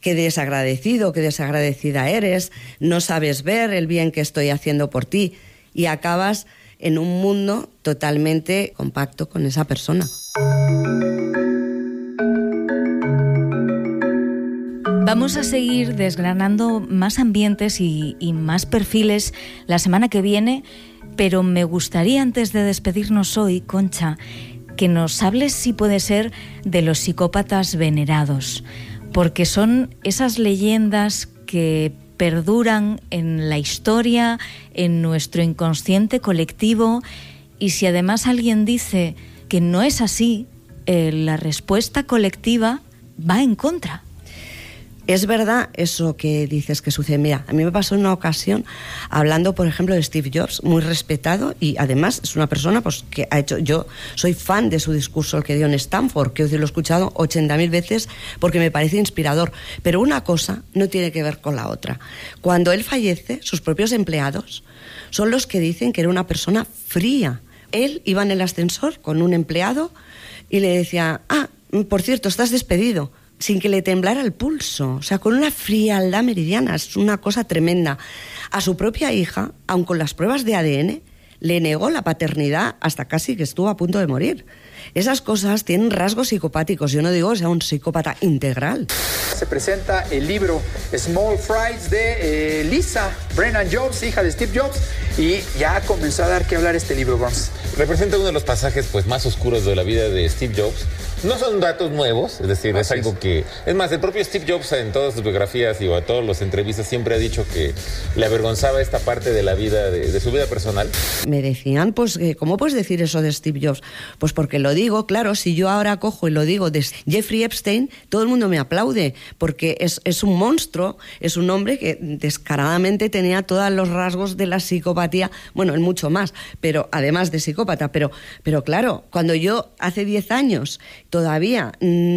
qué desagradecido, qué desagradecida eres, no sabes ver el bien que estoy haciendo por ti, y acabas en un mundo totalmente compacto con esa persona. Vamos a seguir desgranando más ambientes y más perfiles la semana que viene, pero me gustaría, antes de despedirnos hoy, Concha, que nos hables, si puede ser, de los psicópatas venerados, porque son esas leyendas que perduran en la historia, en nuestro inconsciente colectivo, y si además alguien dice que no es así, la respuesta colectiva va en contra. Es verdad eso que dices que sucede. Mira, a mí me pasó en una ocasión hablando, por ejemplo, de Steve Jobs, muy respetado, y además es una persona pues que ha hecho... Yo soy fan de su discurso, el que dio en Stanford, que lo he escuchado 80.000 veces porque me parece inspirador. Pero una cosa no tiene que ver con la otra. Cuando él fallece, sus propios empleados son los que dicen que era una persona fría. Él iba en el ascensor con un empleado y le decía: por cierto, estás despedido, sin que le temblara el pulso, o sea, con una frialdad meridiana. Es una cosa tremenda. A su propia hija, aun con las pruebas de ADN, le negó la paternidad hasta casi que estuvo a punto de morir. Esas cosas tienen rasgos psicopáticos. Yo no digo que sea un psicópata integral. Se presenta el libro Small Fries de Lisa Brennan Jobs, hija de Steve Jobs, y ya comenzó a dar que hablar este libro, Bronx. Representa uno de los pasajes pues más oscuros de la vida de Steve Jobs. No son datos nuevos, es decir, es algo que... Es más, el propio Steve Jobs en todas sus biografías y a todas las entrevistas siempre ha dicho que le avergonzaba esta parte de la vida, de su vida personal. Me decían, pues, ¿cómo puedes decir eso de Steve Jobs? Pues porque lo digo, claro, si yo ahora cojo y lo digo de Jeffrey Epstein, todo el mundo me aplaude, porque es un monstruo, es un hombre que descaradamente tenía todos los rasgos de la psicopatía, bueno, en mucho más, pero además de psicópata, pero claro, cuando yo hace 10 años todavía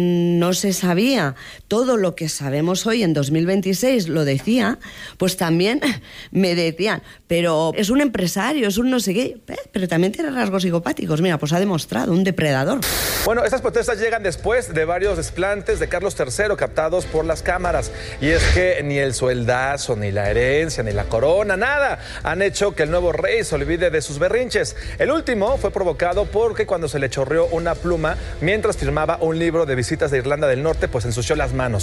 no se sabía todo lo que sabemos hoy en 2026, lo decía, pues también me decían, pero es un empresario, es un no sé qué, pero también tiene rasgos psicopáticos. Mira, pues ha demostrado, un depredador. Bueno, estas protestas llegan después de varios desplantes de Carlos III captados por las cámaras. Y es que ni el sueldazo, ni la herencia, ni la corona, nada han hecho que el nuevo rey se olvide de sus berrinches. El último fue provocado porque cuando se le chorreó una pluma mientras firmaba un libro de visitas de Irlanda del Norte, pues ensució las manos.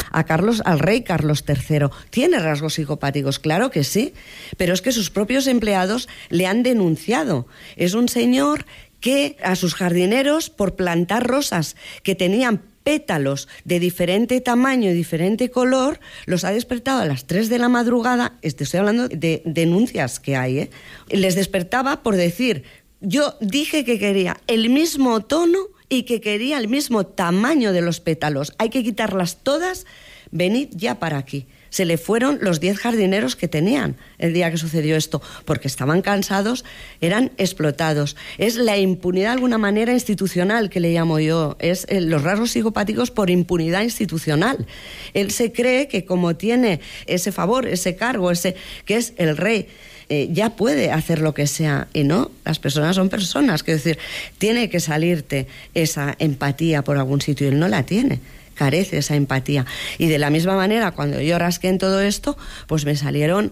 Al rey Carlos III, ¿tiene rasgos psicopáticos? Claro que sí, pero es que sus propios empleados le han denunciado. Es un señor que a sus jardineros, por plantar rosas que tenían pétalos de diferente tamaño y diferente color, los ha despertado a las 3 de la madrugada, estoy hablando de denuncias que hay, les despertaba por decir: yo dije que quería el mismo tono y que quería el mismo tamaño de los pétalos, hay que quitarlas todas, venid ya para aquí. Se le fueron los 10 jardineros que tenían el día que sucedió esto, porque estaban cansados, eran explotados. Es la impunidad de alguna manera institucional, que le llamo yo, es los rasgos psicopáticos por impunidad institucional. Él se cree que como tiene ese favor, ese cargo, que es el rey, ya puede hacer lo que sea, y no, las personas son personas, quiero decir, tiene que salirte esa empatía por algún sitio, y él no la tiene. Carece esa empatía. Y de la misma manera, cuando yo rasqué en todo esto, pues me salieron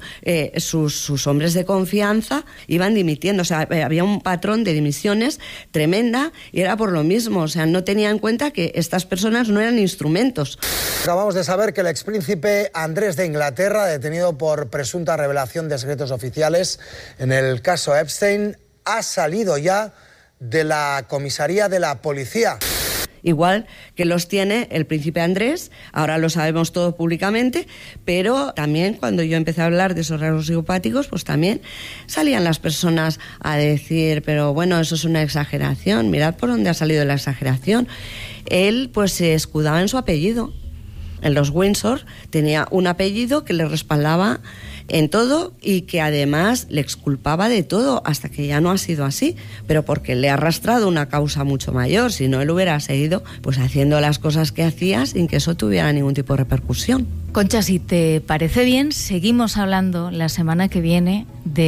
sus hombres de confianza, iban dimitiendo. O sea, había un patrón de dimisiones tremenda, y era por lo mismo. O sea, no tenía en cuenta que estas personas no eran instrumentos. Acabamos de saber que el expríncipe Andrés de Inglaterra, detenido por presunta revelación de secretos oficiales en el caso Epstein, ha salido ya de la comisaría de la policía. Igual que los tiene el príncipe Andrés, ahora lo sabemos todo públicamente, pero también cuando yo empecé a hablar de esos rasgos psicopáticos, pues también salían las personas a decir, pero bueno, eso es una exageración, mirad por dónde ha salido la exageración. Él pues se escudaba en su apellido. En los Windsor tenía un apellido que le respaldaba en todo y que además le exculpaba de todo, hasta que ya no ha sido así, pero porque le ha arrastrado una causa mucho mayor. Si no, él hubiera seguido pues haciendo las cosas que hacía sin que eso tuviera ningún tipo de repercusión. Concha, si te parece bien, seguimos hablando la semana que viene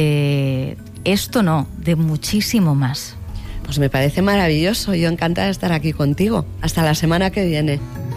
de esto, no, de muchísimo más. Pues me parece maravilloso, yo encantada de estar aquí contigo. Hasta la semana que viene.